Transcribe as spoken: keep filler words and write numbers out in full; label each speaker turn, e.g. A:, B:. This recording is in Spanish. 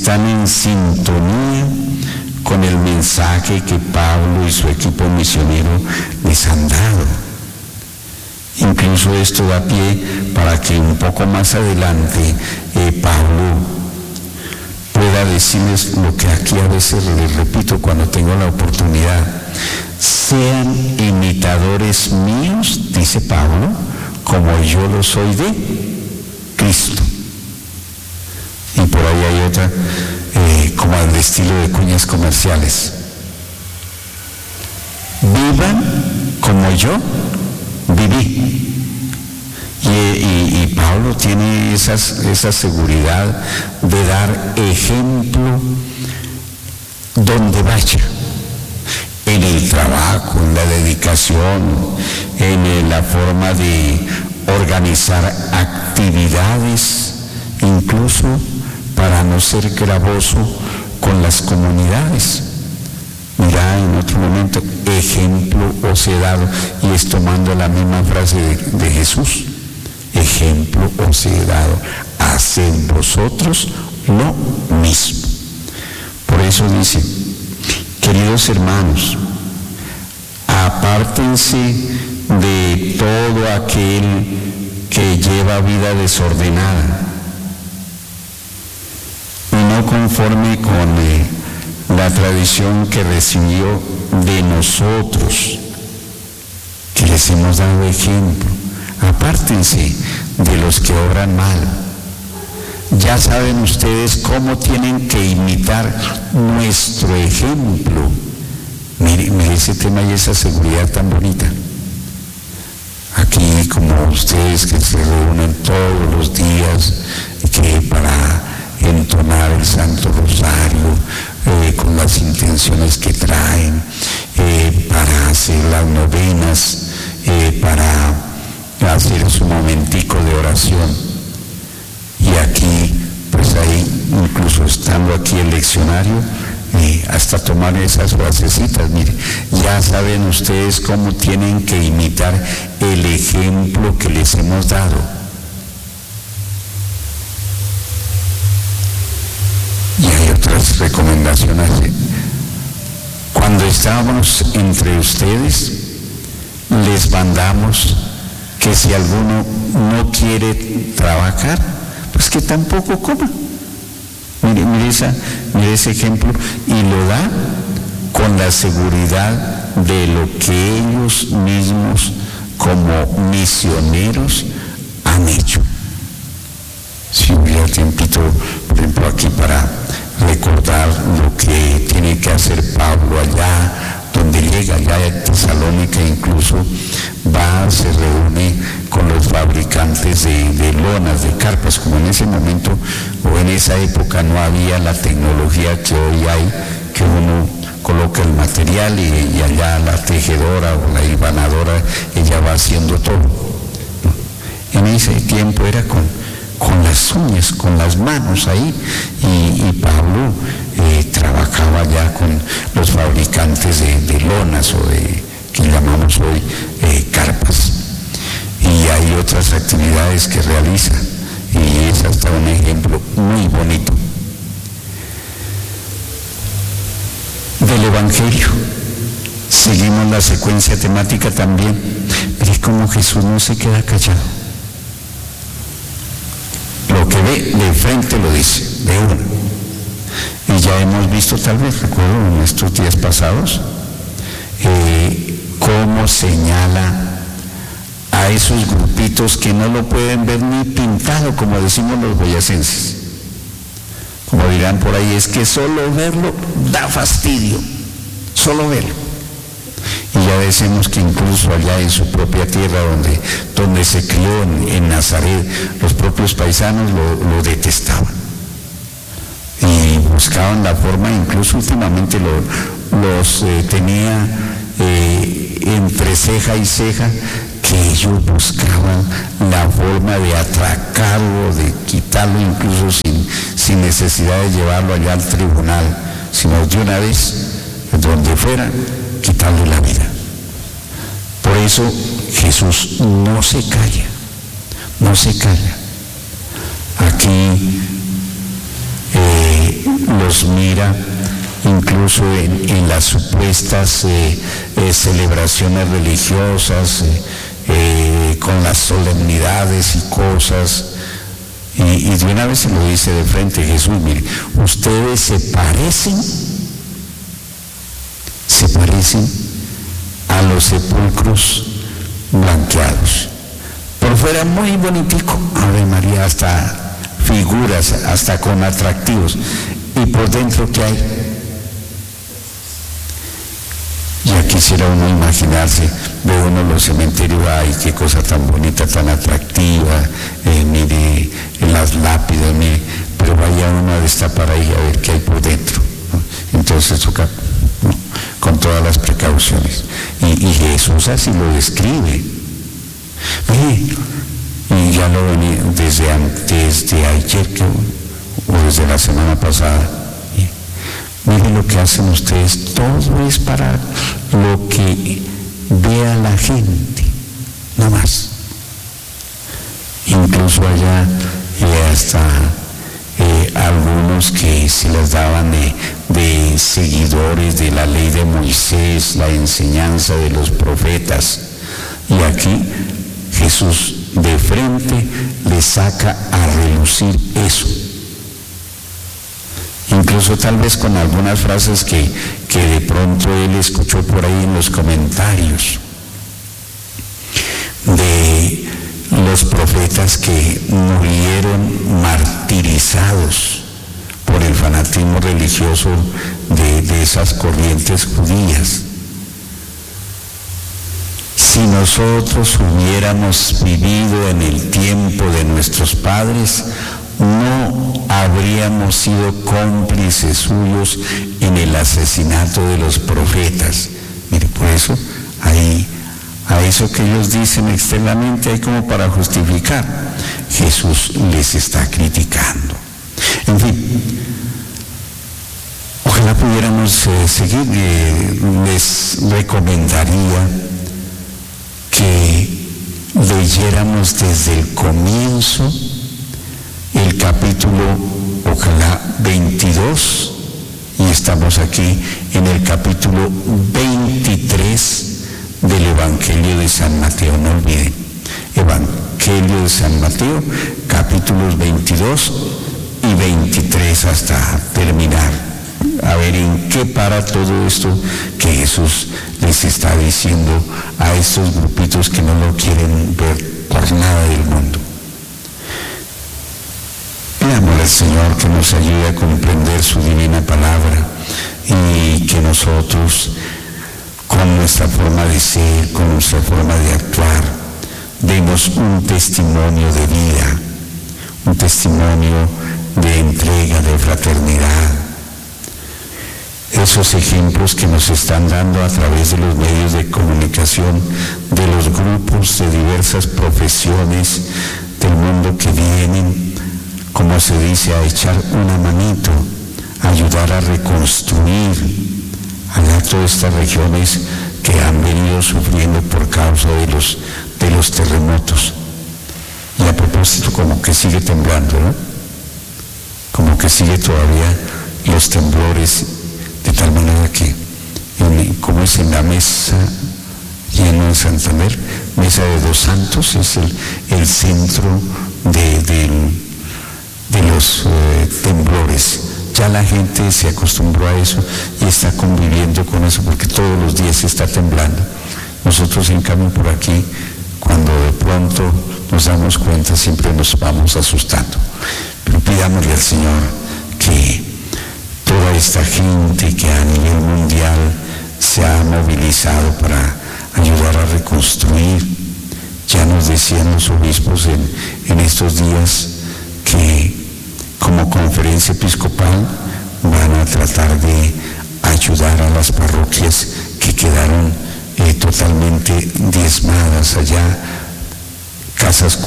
A: están en sintonía con el mensaje que Pablo y su equipo misionero les han dado. Incluso esto da pie para que un poco más adelante eh, Pablo pueda decirles lo que aquí a veces les repito cuando tengo la oportunidad: sean imitadores míos, dice Pablo, como yo lo soy de Cristo. Y por ahí hay otra, eh, como al estilo de cuñas comerciales: vivan como yo viví. Y, y, y Pablo tiene esas, esa seguridad de dar ejemplo donde vaya, en el trabajo, en la dedicación, en la forma de organizar actividades, incluso para no ser gravoso con las comunidades. Mirá, en otro momento, ejemplo os he dado, y es tomando la misma frase de, de Jesús: ejemplo os he dado, haced vosotros lo mismo. Por eso dice: queridos hermanos, apártense de todo aquel que lleva vida desordenada, y no conforme con eh, la tradición que recibió de nosotros, que les hemos dado ejemplo. Apártense de los que obran mal. Ya saben ustedes cómo tienen que imitar nuestro ejemplo. Mire, mire ese tema y esa seguridad tan bonita. Aquí, como ustedes que se reúnen todos los días, que para entonar el Santo Rosario, eh, con las intenciones que traen, eh, para hacer las novenas, eh, para hacer su momentico de oración. Y aquí, pues ahí, incluso estando aquí el leccionario, eh, hasta tomar esas frasecitas, mire, ya saben ustedes cómo tienen que imitar el ejemplo que les hemos dado. Y hay otras recomendaciones. Cuando estábamos entre ustedes, les mandamos que si alguno no quiere trabajar, pues que tampoco coma. Mire, mire, esa, mire ese ejemplo, y lo da con la seguridad de lo que ellos mismos como misioneros han hecho. Si hubiera tiempito, por ejemplo, aquí para recordar lo que tiene que hacer Pablo allá, donde llega allá a Tesalónica, incluso va, se reúne con los fabricantes de, de lonas, de carpas, como en ese momento o en esa época no había la tecnología que hoy hay, que uno coloca el material y, y allá la tejedora o la hilvanadora, ella va haciendo todo. En ese tiempo era con, con las uñas, con las manos ahí, y, y Pablo eh, trabajaba ya con los fabricantes de, de lonas o de, que llamamos hoy eh, carpas. Y hay otras actividades que realiza, y es hasta un ejemplo muy bonito del Evangelio. Seguimos la secuencia temática también, pero es como Jesús no se queda callado. Lo que ve de frente lo dice, de una. Y ya hemos visto, tal vez, recuerdo en estos días pasados, eh, cómo señala a esos grupitos que no lo pueden ver ni pintado, como decimos los boyacenses. Como dirán por ahí, es que solo verlo da fastidio, solo verlo. Y ya decimos que incluso allá en su propia tierra, donde, donde se crió en, en Nazaret, los propios paisanos lo, lo detestaban. Y buscaban la forma, incluso últimamente lo, los eh, tenía eh, entre ceja y ceja, que ellos buscaban la forma de atracarlo, de quitarlo, incluso sin, sin necesidad de llevarlo allá al tribunal, sino de una vez, donde fuera, quitarle la vida. Por eso Jesús no se calla, no se calla. Aquí eh, los mira incluso en, en las supuestas eh, eh, celebraciones religiosas, eh, eh, con las solemnidades y cosas, y, y de una vez se lo dice de frente Jesús: mire, ustedes se parecen, se parecen a los sepulcros blanqueados. Por fuera muy bonitico, Ave María, hasta figuras, hasta con atractivos, y por dentro, ¿qué hay? Ya quisiera uno imaginarse, ve uno los cementerios, ay, qué cosa tan bonita, tan atractiva, eh, mire, en las lápidas, mire, pero vaya uno a destapar ahí a ver qué hay por dentro, ¿no? Entonces toca, ¿no?, con todas las precauciones. Y, y Jesús así lo describe. Mire, y ya lo venía desde antes de ayer, que, o desde la semana pasada. Miren lo que hacen ustedes, todo es para lo que vea la gente, no más. Incluso allá eh, hasta eh, algunos que se les daban de, de seguidores de la ley de Moisés, la enseñanza de los profetas. Y aquí Jesús de frente le saca a relucir eso. Incluso tal vez con algunas frases que, que de pronto él escuchó por ahí en los comentarios de los profetas que murieron martirizados por el fanatismo religioso de, de esas corrientes judías. Si nosotros hubiéramos vivido en el tiempo de nuestros padres, no habríamos sido cómplices suyos en el asesinato de los profetas. Mire, por eso ahí, a eso que ellos dicen externamente, hay como para justificar, Jesús les está criticando. En fin, ojalá pudiéramos eh, seguir. Eh, les recomendaría que leyéramos desde el comienzo el capítulo, ojalá, veintidós, y estamos aquí en el capítulo veintitrés del Evangelio de San Mateo. No olviden, Evangelio de San Mateo, capítulos veintidós y veintitrés hasta terminar. A ver en qué para todo esto que Jesús les está diciendo a estos grupitos que no lo quieren ver por nada del mundo. Pidamos al Señor que nos ayude a comprender su divina palabra y que nosotros, con nuestra forma de ser, con nuestra forma de actuar, demos un testimonio de vida, un testimonio de entrega, de fraternidad. Esos ejemplos que nos están dando a través de los medios de comunicación, de los grupos de diversas profesiones del mundo que vienen, como se dice, a echar una manito, a ayudar a reconstruir a todas estas regiones que han venido sufriendo por causa de los, de los terremotos. Y a propósito, como que sigue temblando, ¿no? Como que sigue todavía los temblores, de tal manera que, en, como es en la mesa lleno de Santander, mesa de dos santos, es el, el centro de, de, de los eh, temblores. Ya la gente se acostumbró a eso y está conviviendo con eso, porque todos los días se está temblando. Nosotros, en cambio, por aquí, cuando de pronto nos damos cuenta, siempre nos vamos asustando. Pero pidámosle al Señor que toda esta gente que a nivel mundial se ha movilizado para ayudar a reconstruir, ya nos decían los obispos en, en estos días que como conferencia episcopal van a tratar de ayudar a las parroquias que quedaron eh, totalmente diezmadas allá, casas